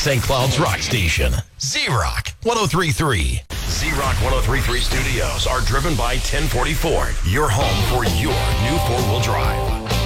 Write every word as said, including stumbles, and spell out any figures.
Saint Cloud's rock station. Z-Rock one oh three point three. Z-Rock one oh three point three studios are driven by ten forty Ford, your home for your new four-wheel drive.